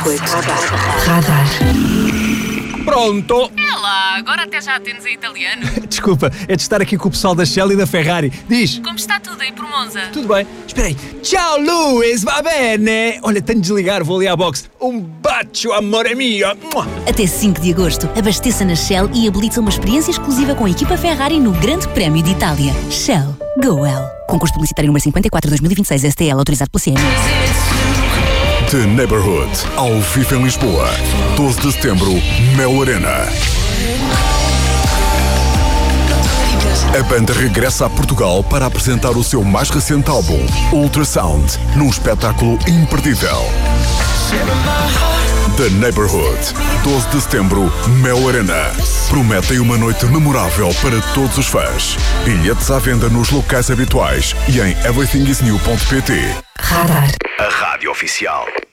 Liquid. Radar. Pronto! É lá, agora até já atendes em italiano. Desculpa, é de estar aqui com o pessoal da Shell e da Ferrari. Diz. Como está tudo aí por Monza? Tudo bem. Espera aí. Ciao, Luís, va bene? Olha, tenho de desligar, vou ali à boxe. Bacio, amore mio. Até 5 de agosto, abasteça na Shell e habilita uma experiência exclusiva com a equipa Ferrari no Grande Prémio de Itália. Shell. Go well. Concurso publicitário número 54/2026 STL, autorizado pela CM. The Neighborhood, ao vivo em Lisboa, 12 de setembro, Mel Arena. A banda regressa a Portugal para apresentar o seu mais recente álbum, Ultrasound, num espetáculo imperdível. The Neighborhood, 12 de setembro, Mel Arena. Prometem uma noite memorável para todos os fãs. Bilhetes à venda nos locais habituais e em everythingisnew.pt. Radar. A rádio oficial.